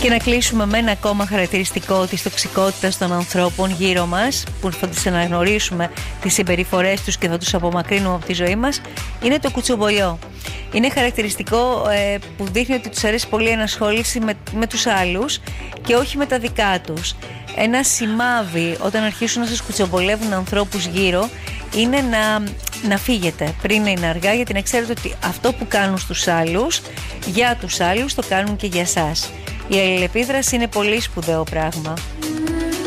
Και να κλείσουμε με ένα ακόμα χαρακτηριστικό της τοξικότητας των ανθρώπων γύρω μας, που θα τους αναγνωρίσουμε τις συμπεριφορές τους και θα τους απομακρύνουμε από τη ζωή μας, είναι το κουτσομπολιό. Είναι χαρακτηριστικό που δείχνει ότι τους αρέσει πολύ η ενασχόληση με τους άλλους και όχι με τα δικά τους. Ένα σημάδι όταν αρχίσουν να σας κουτσομπολεύουν ανθρώπους γύρω είναι να φύγετε πριν είναι αργά, γιατί να ξέρετε ότι αυτό που κάνουν στους άλλους, για τους άλλους το κάνουν και για σας. Η αλληλεπίδραση είναι πολύ σπουδαίο πράγμα.